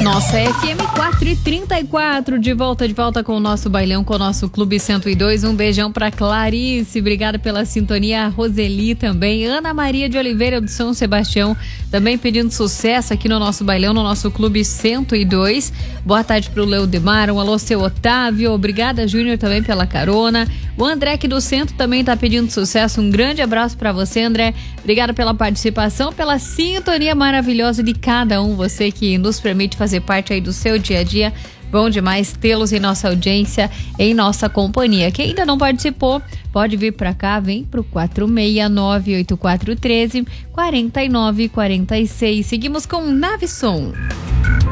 Nossa FM 4h34, de volta com o nosso bailão, com o nosso Clube 102. Um beijão pra Clarice, obrigada pela sintonia. A Roseli também, Ana Maria de Oliveira do São Sebastião, também pedindo sucesso aqui no nosso bailão, no nosso Clube 102. Boa tarde pro Leudemar, um alô seu Otávio, obrigada Júnior também pela carona. O André aqui do centro também tá pedindo sucesso, um grande abraço pra você, André. Obrigada pela participação, pela sintonia maravilhosa de cada um, você que nos permite fazer parte aí do seu dia a dia. Bom demais tê-los em nossa audiência, em nossa companhia. Quem ainda não participou, pode vir pra cá, vem pro 469-8413-4946. Seguimos com Naveson.